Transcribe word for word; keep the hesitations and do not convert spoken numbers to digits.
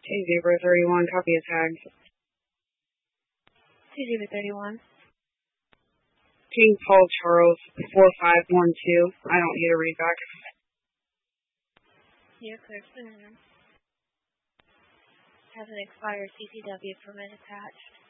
T zebra thirty-one, copy a tag. T zebra thirty-one. King Paul Charles, four five one two. I don't need a readback. You're clear for the Has an expired C C W permit attached.